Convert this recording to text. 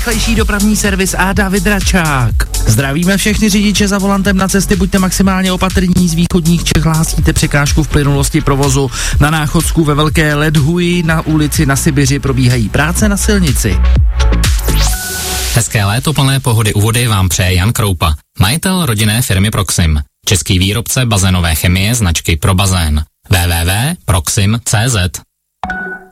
nejrychlejší dopravní servis a David Račák. Zdravíme všechny řidiče za volantem na cesty, buďte maximálně opatrní, z východních Čech hlásíte překážku v plynulosti provozu. Na Náchodsku ve Velké Ledhuji na ulici na Sibiři probíhají práce na silnici. Hezké léto plné pohody u vody vám přeje Jan Kroupa, majitel rodinné firmy Proxim, český výrobce bazénové chemie značky Pro bazén. www.proxim.cz